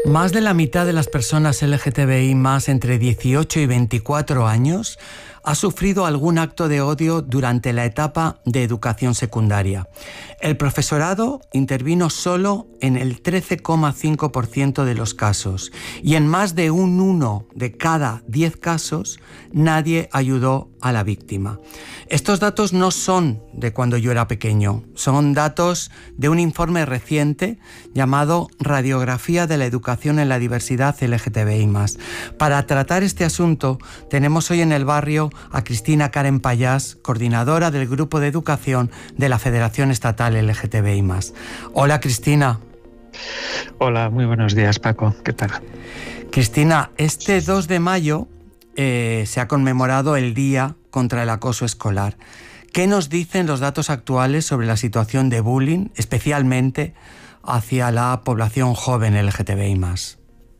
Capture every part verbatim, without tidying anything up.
Más de la mitad de las personas L G T B I más entre dieciocho y veinticuatro años ha sufrido algún acto de odio durante la etapa de educación secundaria. El profesorado intervino solo en el trece coma cinco por ciento de los casos y en más de un uno de cada diez casos nadie ayudó a la víctima. Estos datos no son de cuando yo era pequeño, son datos de un informe reciente llamado Radiografía de la Educación en la Diversidad L G T B I más. Para tratar este asunto tenemos hoy en el barrio a Cristina Karen Payás, coordinadora del Grupo de Educación de la Federación Estatal L G T B I más. Hola, Cristina. Hola, muy buenos días, Paco. ¿Qué tal? Cristina, este dos de mayo eh, se ha conmemorado el Día contra el Acoso Escolar. ¿Qué nos dicen los datos actuales sobre la situación de bullying, especialmente hacia la población joven L G T B I más?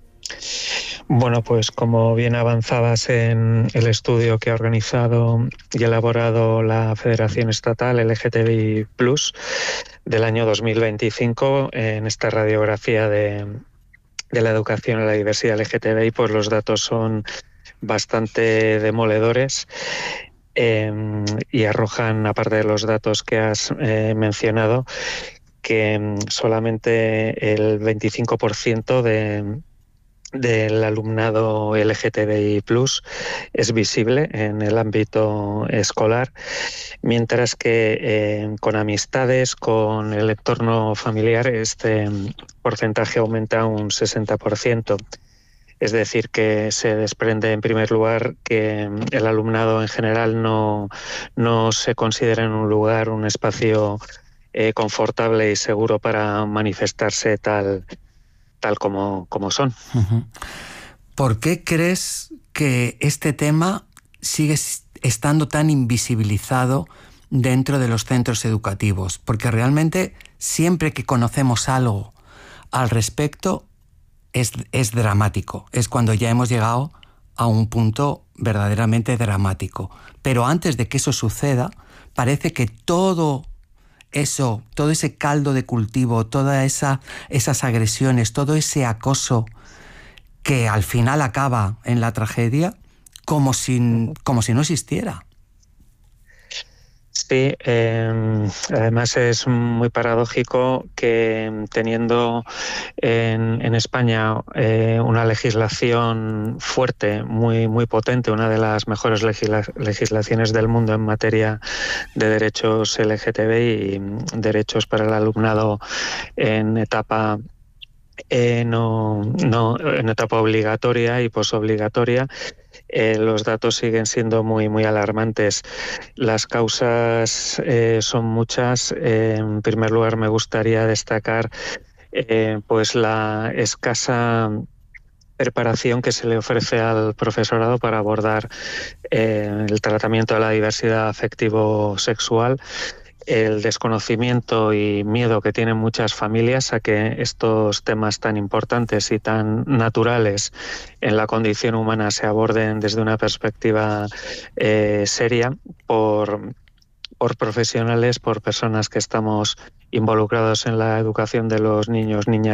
Bueno, pues como bien avanzabas en el estudio que ha organizado y elaborado la Federación Estatal L G T B I plus del año dos mil veinticinco, en esta radiografía de, de la educación en la diversidad L G T B I, pues los datos son bastante demoledores eh, y arrojan, aparte de los datos que has eh, mencionado, que solamente el veinticinco por ciento de del alumnado L G T B I plus es visible en el ámbito escolar, mientras que eh, con amistades, con el entorno familiar, este porcentaje aumenta un sesenta por ciento. Es decir, que se desprende en primer lugar que el alumnado en general no, no se considera en un lugar, un espacio eh, confortable y seguro para manifestarse tal tal como, como son. Uh-huh. ¿Por qué crees que este tema sigue estando tan invisibilizado dentro de los centros educativos? Porque realmente siempre que conocemos algo al respecto es, es dramático. Es cuando ya hemos llegado a un punto verdaderamente dramático. Pero antes de que eso suceda, parece que todo eso, todo ese caldo de cultivo, todas esa, esas agresiones, todo ese acoso que al final acaba en la tragedia, como si, como si no existiera. Sí, eh, además es muy paradójico que teniendo en, en España eh, una legislación fuerte, muy, muy potente, una de las mejores legisla legislaciones del mundo en materia de derechos L G T B I y derechos para el alumnado en etapa eh, no, no en etapa obligatoria y posobligatoria. Eh, los datos siguen siendo muy, muy alarmantes. Las causas eh, son muchas. Eh, en primer lugar, me gustaría destacar eh, pues la escasa preparación que se le ofrece al profesorado para abordar eh, el tratamiento de la diversidad afectivo-sexual, el desconocimiento y miedo que tienen muchas familias a que estos temas tan importantes y tan naturales en la condición humana se aborden desde una perspectiva eh, seria por, por profesionales, por personas que estamos involucrados en la educación de los niños, niñas